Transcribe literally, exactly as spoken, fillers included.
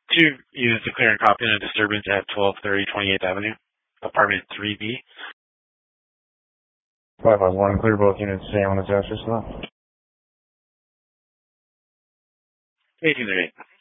Two units to clear and copy on a disturbance at twelve thirty twenty-eighth Avenue, apartment three B. five five one, clear both units, same on the test, just left. eighteen thirty-eight.